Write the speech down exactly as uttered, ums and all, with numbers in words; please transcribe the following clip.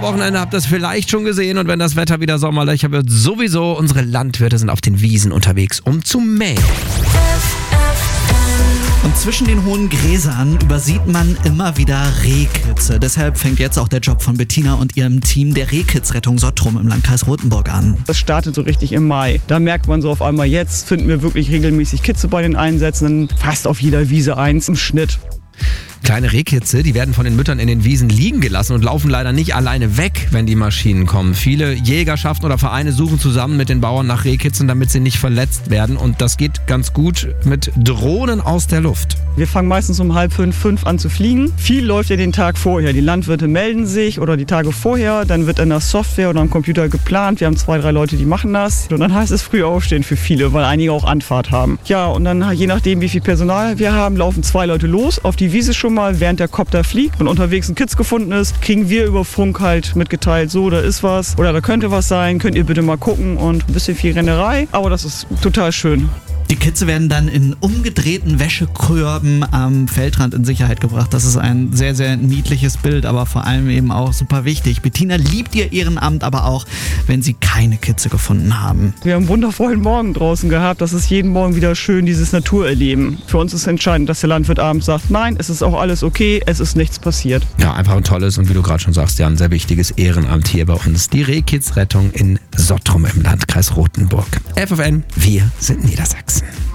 Wochenende habt ihr es vielleicht schon gesehen und wenn das Wetter wieder Sommerlöcher wird, sowieso unsere Landwirte sind auf den Wiesen unterwegs, um zu mähen. Und zwischen den hohen Gräsern übersieht man immer wieder Rehkitze. Deshalb fängt jetzt auch der Job von Bettina und ihrem Team der Rehkitzrettung Sottrum im Landkreis Rothenburg an. Das startet so richtig im Mai. Da merkt man so auf einmal, jetzt finden wir wirklich regelmäßig Kitze bei den Einsätzen. Fast auf jeder Wiese eins im Schnitt. Kleine Rehkitze, die werden von den Müttern in den Wiesen liegen gelassen und laufen leider nicht alleine weg, wenn die Maschinen kommen. Viele Jägerschaften oder Vereine suchen zusammen mit den Bauern nach Rehkitzen, damit sie nicht verletzt werden. Und das geht ganz gut mit Drohnen aus der Luft. Wir fangen meistens um halb fünf, fünf an zu fliegen. Viel läuft ja den Tag vorher. Die Landwirte melden sich oder die Tage vorher. Dann wird in der Software oder am Computer geplant. Wir haben zwei, drei Leute, die machen das. Und dann heißt es früh aufstehen für viele, weil einige auch Anfahrt haben. Ja, und dann je nachdem, wie viel Personal wir haben, laufen zwei Leute los auf die Wiese schon mal, während der Kopter fliegt und unterwegs ein Kitz gefunden ist, kriegen wir über Funk halt mitgeteilt, so, da ist was oder da könnte was sein, könnt ihr bitte mal gucken und ein bisschen viel Rennerei, aber das ist total schön. Die Kitze werden dann in umgedrehten Wäschekörben am Feldrand in Sicherheit gebracht. Das ist ein sehr, sehr niedliches Bild, aber vor allem eben auch super wichtig. Bettina liebt ihr Ehrenamt aber auch, wenn sie keine Kitze gefunden haben. Wir haben einen wundervollen Morgen draußen gehabt. Das ist jeden Morgen wieder schön, dieses Naturerleben. Für uns ist entscheidend, dass der Landwirt abends sagt, nein, es ist auch alles okay, es ist nichts passiert. Ja, einfach ein tolles und wie du gerade schon sagst, ja, ein sehr wichtiges Ehrenamt hier bei uns. Die Rehkitzrettung in Sottrum im Landkreis Rothenburg. F F N, wir sind Niedersachsen.